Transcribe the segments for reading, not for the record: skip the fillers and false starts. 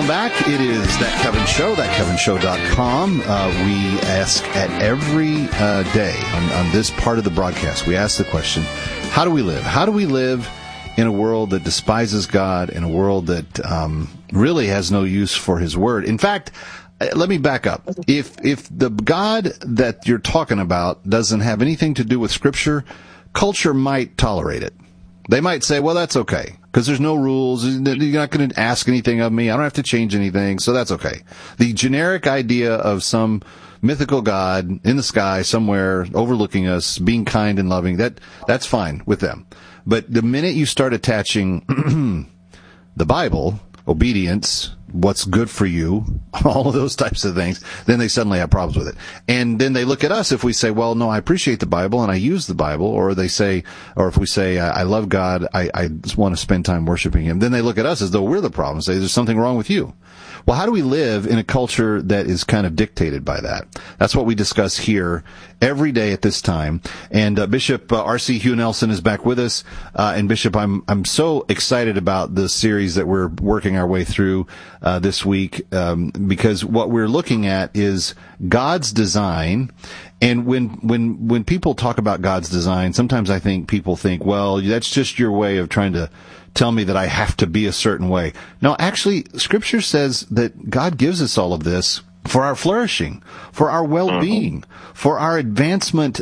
welcome back. It is That Kevin Show, thatkevinshow.com. We ask at every day on this part of the broadcast, we ask the question, how do we live? How do we live in a world that despises God, in a world that really has no use for His Word? In fact, let me back up. If the God that you're talking about doesn't have anything to do with Scripture, culture might tolerate it. They might say, well, that's okay, because there's no rules. You're not going to ask anything of me. I don't have to change anything, so that's okay. The generic idea of some mythical God in the sky somewhere overlooking us, being kind and loving, that's fine with them. But the minute you start attaching the Bible, obedience, what's good for you, all of those types of things, then they suddenly have problems with it. And then they look at us if we say, well, no, I appreciate the Bible and I use the Bible, or if we say, I love God, I just want to spend time worshiping Him, then they look at us as though we're the problem and say, there's something wrong with you. Well, how do we live in a culture that is kind of dictated by that? That's what we discuss here every day at this time. And Bishop R.C. Hugh Nelson is back with us. And Bishop, I'm so excited about the series that we're working our way through this week, because what we're looking at is God's design. And when people talk about God's design, sometimes I think people think, well, that's just your way of trying to tell me that I have to be a certain way. No, actually, Scripture says that God gives us all of this for our flourishing, for our well-being, for our advancement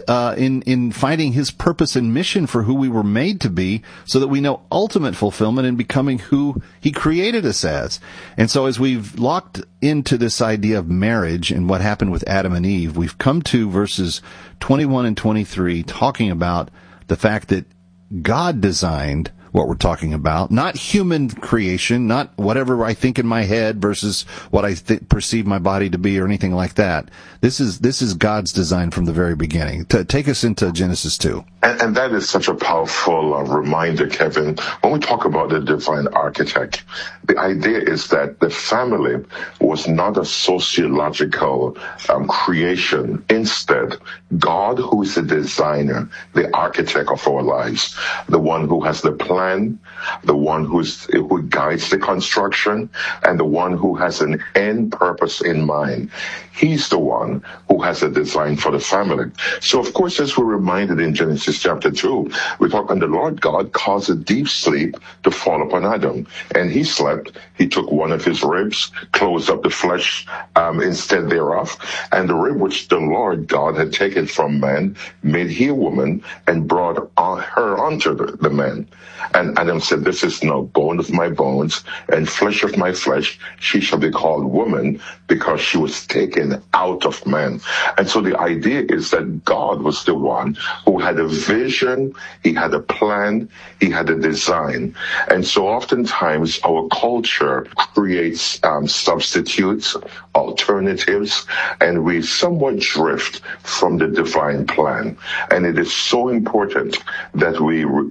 in finding His purpose and mission for who we were made to be, so that we know ultimate fulfillment in becoming who He created us as. And so as we've locked into this idea of marriage and what happened with Adam and Eve, we've come to verses 21 and 23 talking about the fact that God designed what we're talking about, not human creation, not whatever I think in my head versus what I perceive my body to be or anything like that. This is God's design from the very beginning. Take us into Genesis 2. And that is such a powerful reminder, Kevin. When we talk about the divine architect, the idea is that the family was not a sociological creation. Instead, God, who is the designer, the architect of our lives, the one who has the plan, the one who guides the construction, and the one who has an end purpose in mind. He's the one who has a design for the family. So, of course, as we're reminded in Genesis chapter 2, we talk, and the Lord God caused a deep sleep to fall upon Adam. And he slept. He took one of his ribs, closed up the flesh instead thereof, and the rib which the Lord God had taken from man made he a woman and brought her unto the man. And Adam said, this is now bone of my bones and flesh of my flesh. She shall be called woman, because she was taken out of man. And so the idea is that God was the one who had a vision, He had a plan, He had a design. And so oftentimes our culture creates substitutes, alternatives, and we somewhat drift from the divine plan. And it is so important that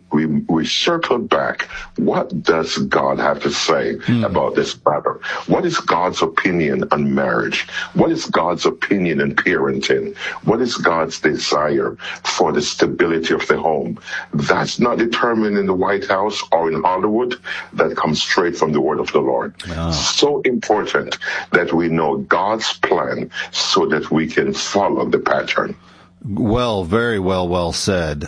we circle back. What does God have to say about this matter? What is God's opinion on marriage? What is God's opinion in parenting? What is God's desire for the stability of the home? That's not determined in the White House or in Hollywood. That comes straight from the word of the Lord. Oh. So important that we know God's plan so that we can follow the pattern. Well, very well said.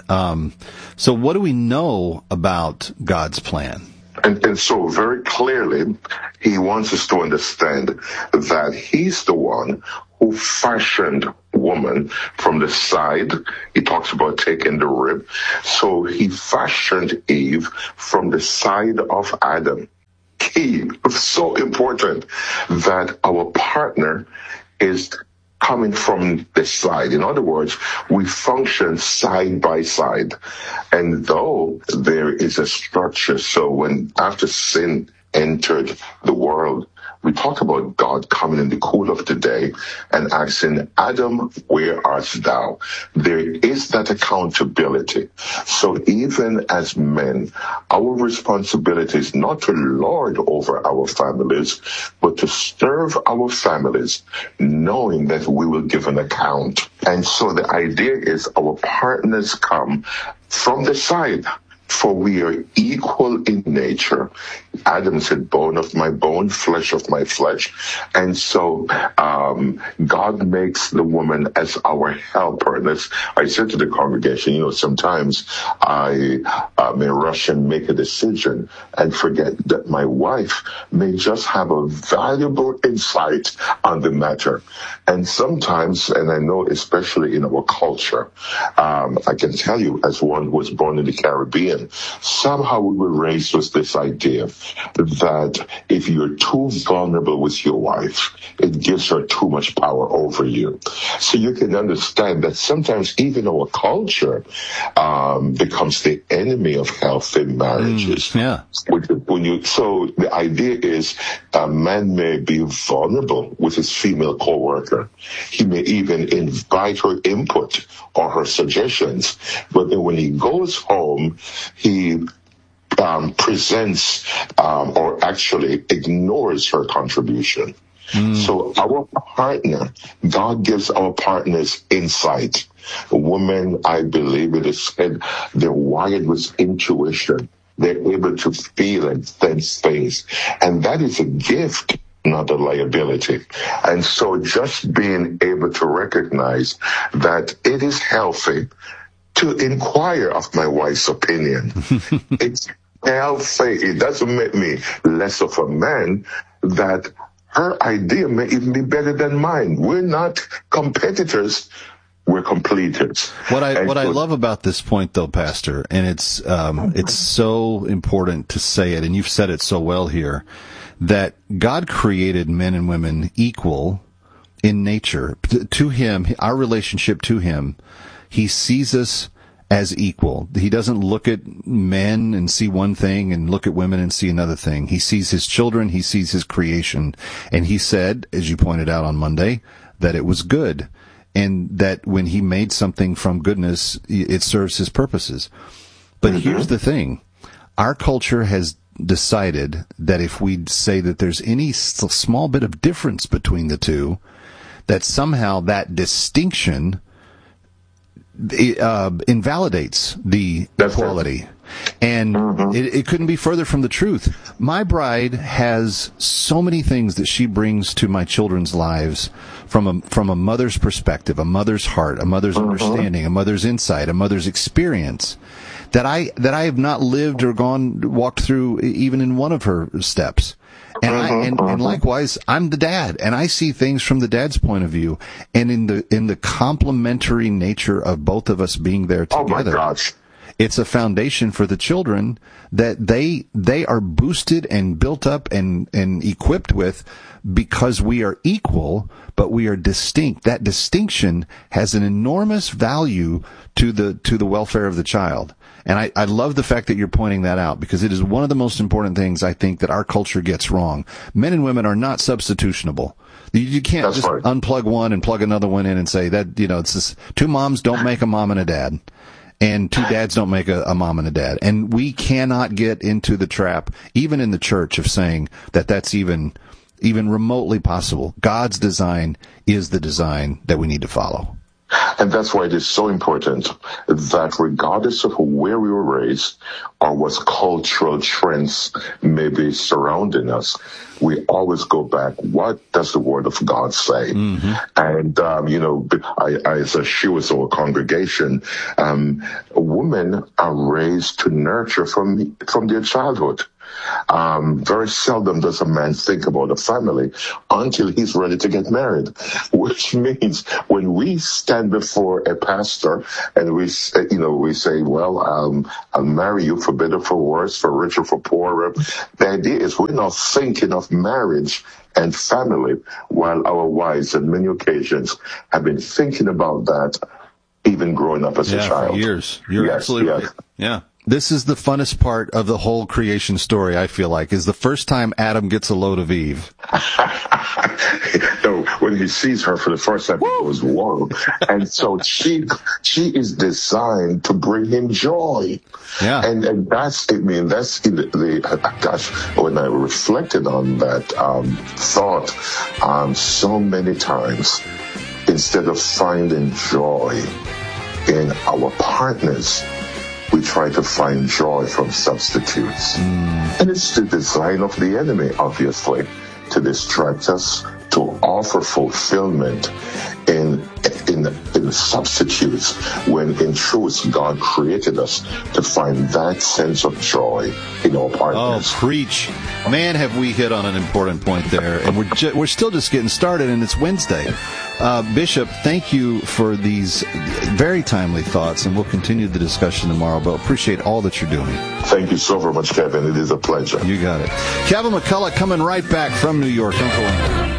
So what do we know about God's plan? And so very clearly, He wants us to understand that He's the one who fashioned woman from the side. He talks about taking the rib. So He fashioned Eve from the side of Adam. Key, so important that our partner is coming from the side. In other words, we function side by side. And though there is a structure, so when after sin entered the world, we talk about God coming in the cool of the day and asking, Adam, where art thou? There is that accountability. So even as men, our responsibility is not to lord over our families, but to serve our families, knowing that we will give an account. And so the idea is our partners come from the side For we are equal in nature. Adam said, bone of my bone, flesh of my flesh. And so God makes the woman as our helper. And I said to the congregation, sometimes I may rush and make a decision and forget that my wife may just have a valuable insight on the matter. And sometimes, and I know especially in our culture, I can tell you as one who was born in the Caribbean, somehow we were raised with this idea that if you're too vulnerable with your wife, it gives her too much power over you. So you can understand that sometimes even our culture becomes the enemy of healthy marriages. Yeah. So the idea is a man may be vulnerable with his female coworker. He may even invite her input or her suggestions, but then when he goes home, he presents or actually ignores her contribution. So our partner, God gives our partners insight. Women, I believe it is said, they're wired with intuition. They're able to feel and sense things. And that is a gift, not a liability. And so just being able to recognize that it is healthy to inquire of my wife's opinion. It's healthy. It doesn't make me less of a man, that her idea may even be better than mine. We're not competitors. We're completers. What I love about this point, though, Pastor, and it's so important to say it, and you've said it so well here, that God created men and women equal in nature. To Him, our relationship to Him, He sees us as equal. He doesn't look at men and see one thing and look at women and see another thing. He sees His children, He sees His creation, and He said, as you pointed out on Monday, that it was good. And that when He made something from goodness, it serves His purposes. But here's the thing. Our culture has decided that if we say that there's any small bit of difference between the two, that somehow that distinction invalidates the equality. And it couldn't be further from the truth. My bride has so many things that she brings to my children's lives from a mother's perspective, a mother's heart, a mother's understanding, a mother's insight, a mother's experience that I have not lived or walked through even in one of her steps. And likewise, I'm the dad, and I see things from the dad's point of view, and in the complementary nature of both of us being there together. Oh my gosh. It's a foundation for the children that they are boosted and built up and equipped with, because we are equal, but we are distinct. That distinction has an enormous value to the welfare of the child. And I love the fact that you're pointing that out, because it is one of the most important things I think that our culture gets wrong. Men and women are not substitutionable. You can't That's just right. unplug one and plug another one in and say that, it's this, two moms don't make a mom and a dad. And two dads don't make a mom and a dad. And we cannot get into the trap, even in the church, of saying that that's even remotely possible. God's design is the design that we need to follow. And that's why it is so important that regardless of where we were raised or what cultural trends may be surrounding us, we always go back, what does the Word of God say? And, as a she was our congregation, women are raised to nurture from their childhood. Very seldom does a man think about a family until he's ready to get married, which means when we stand before a pastor and we say, well, I'll marry you for better, for worse, for richer, for poorer. The idea is we're not thinking of marriage and family, while our wives on many occasions have been thinking about that even growing up as a child. For years. You're absolutely right. Yeah. This is the funnest part of the whole creation story, I feel like, is the first time Adam gets a load of Eve. No, when he sees her for the first time, he goes, whoa. And so she is designed to bring him joy. Yeah. And that's, gosh, when I reflected on that thought so many times, instead of finding joy in our partners, we try to find joy from substitutes. And it's the design of the enemy, obviously, to distract us, to offer fulfillment in substitutes, when in truth God created us to find that sense of joy in our partners. Oh, preach. Man, have we hit on an important point there. And we're still just getting started, and it's Wednesday. Bishop, thank you for these very timely thoughts, and we'll continue the discussion tomorrow, but appreciate all that you're doing. Thank you so very much, Kevin. It is a pleasure. You got it. Kevin McCullough coming right back from New York. Don't go anywhere.